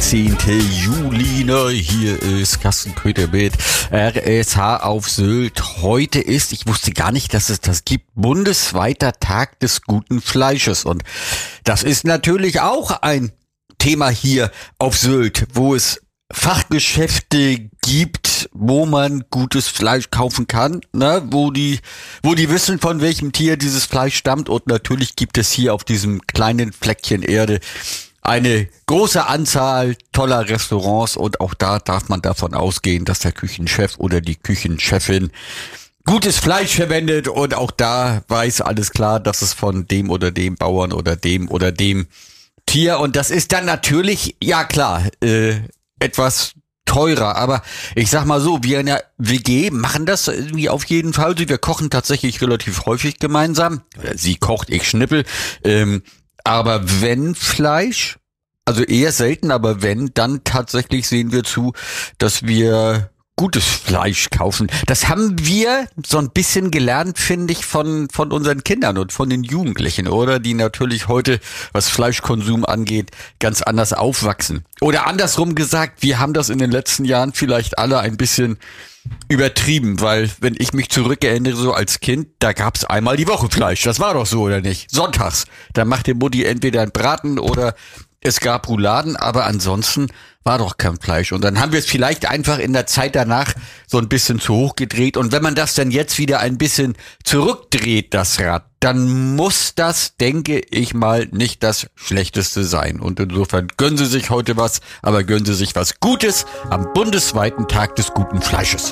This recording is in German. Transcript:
13. Juli, hier ist Carsten Köter mit RSH auf Sylt. Heute ist, ich wusste gar nicht, dass es das gibt, bundesweiter Tag des guten Fleisches. Und das ist natürlich auch ein Thema hier auf Sylt, wo es Fachgeschäfte gibt, wo man gutes Fleisch kaufen kann, ne? Wo die wissen, von welchem Tier dieses Fleisch stammt. Und natürlich gibt es hier auf diesem kleinen Fleckchen Erde eine große Anzahl toller Restaurants, und auch da darf man davon ausgehen, dass der Küchenchef oder die Küchenchefin gutes Fleisch verwendet, und auch da weiß alles klar, dass es von dem oder dem Bauern oder dem Tier, und das ist dann natürlich, ja klar, etwas teurer, aber ich sag mal so, wir in der WG machen das irgendwie auf jeden Fall. Wir kochen tatsächlich relativ häufig gemeinsam. Sie kocht, ich schnippel. Aber wenn Fleisch, also eher selten, aber wenn, dann tatsächlich sehen wir zu, dass wir gutes Fleisch kaufen. Das haben wir so ein bisschen gelernt, finde ich, von unseren Kindern und von den Jugendlichen, oder? Die natürlich heute, was Fleischkonsum angeht, ganz anders aufwachsen. Oder andersrum gesagt, wir haben das in den letzten Jahren vielleicht alle ein bisschen übertrieben, weil, wenn ich mich zurückerinnere, so als Kind, da gab's einmal die Woche Fleisch. Das war doch so, oder nicht? Sonntags. Da machte Mutti entweder einen Braten oder es gab Rouladen, aber ansonsten war doch kein Fleisch. Und dann haben wir es vielleicht einfach in der Zeit danach so ein bisschen zu hoch gedreht. Und wenn man das dann jetzt wieder ein bisschen zurückdreht, das Rad, dann muss das, denke ich mal, nicht das Schlechteste sein. Und insofern gönnen Sie sich heute was, aber gönnen Sie sich was Gutes am bundesweiten Tag des guten Fleisches.